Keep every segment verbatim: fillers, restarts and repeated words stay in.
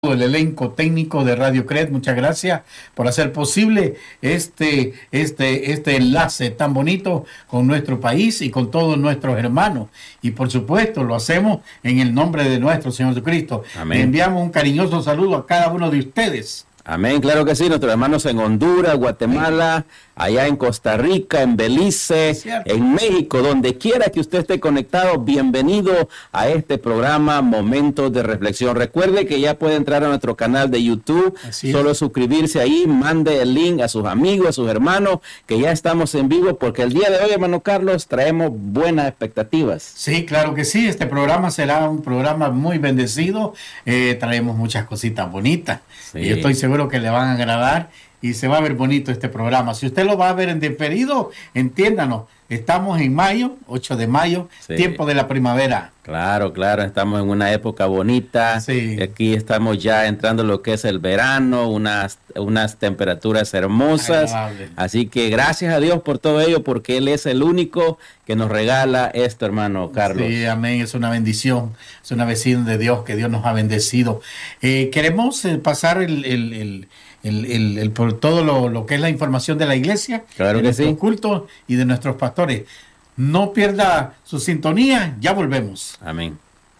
el elenco técnico de Radio C R E D, muchas gracias por hacer posible este, este, este enlace tan bonito con nuestro país y con todos nuestros hermanos. Y por supuesto lo hacemos en el nombre de nuestro Señor Jesucristo. Amén. Le enviamos un cariñoso saludo a cada uno de ustedes. Amén, claro que sí, nuestros hermanos en Honduras, Guatemala, allá en Costa Rica, en Belice, en México, donde quiera que usted esté conectado, bienvenido a este programa Momentos de Reflexión. Recuerde que ya puede entrar a nuestro canal de YouTube, solo suscribirse ahí, mande el link a sus amigos, a sus hermanos, que ya estamos en vivo, porque el día de hoy, hermano Carlos, traemos buenas expectativas. Sí, claro que sí, este programa será un programa muy bendecido, eh, traemos muchas cositas bonitas, sí. Y yo estoy seguro Seguro que le van a agradar y se va a ver bonito este programa. Si usted lo va a ver en diferido, entiéndanos, estamos en mayo, ocho de mayo, sí. Tiempo de la primavera. Claro, claro, estamos en una época bonita. Sí. Aquí estamos ya entrando en lo que es el verano, unas, unas temperaturas hermosas. Agradable. Así que gracias a Dios por todo ello, porque Él es el único que nos regala esto, hermano Carlos. Sí, amén, es una bendición, es una bendición de Dios, que Dios nos ha bendecido. Eh, queremos eh, pasar el... el, el El, el, el, por todo lo, lo que es la información de la iglesia, claro de que nuestros sí. cultos y de nuestros pastores. No pierda su sintonía, ya volvemos. Amén.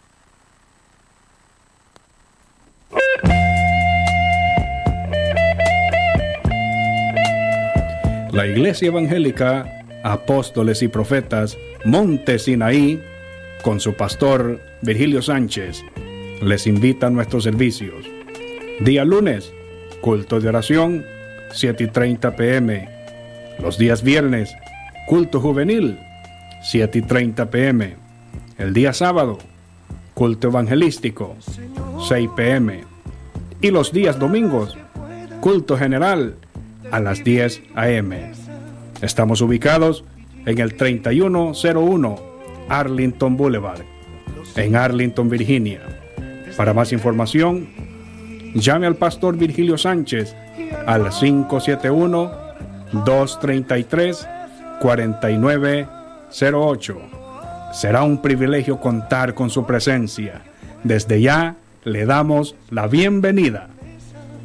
La Iglesia Evangélica Apóstoles y Profetas Monte Sinaí, con su pastor Virgilio Sánchez, les invita a nuestros servicios. Día lunes, culto de oración, siete y treinta pm. Los días viernes, culto juvenil, siete y treinta pm. El día sábado, culto evangelístico, seis pm. Y los días domingos, culto general, a las diez am. Estamos ubicados en el treinta y uno cero uno Arlington Boulevard, en Arlington, Virginia. Para más información, llame al pastor Virgilio Sánchez al cinco siete uno, dos tres tres, cuatro nueve cero ocho. Será un privilegio contar con su presencia. Desde ya le damos la bienvenida.